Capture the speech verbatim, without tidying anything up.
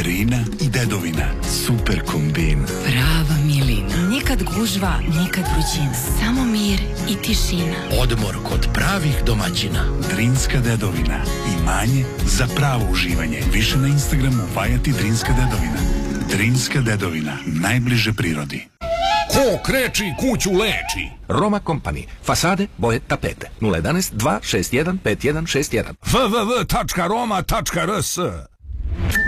Drina i dedovina. Super kombin. Prava milina. Nikad gužva, nikad vrućina. Samo mir i tišina. Odmor kod pravih domaćina. Drinska dedovina. Imanje za pravo uživanje. Više na Instagramu Vajati Drinska dedovina. Drinska dedovina. Najbliže prirodi. Ko kreči kuću leči. Roma Company. Fasade, boje, tapete. nula jedan dva šest jedan pet jedan šest jedan. w w w tačka roma tačka r s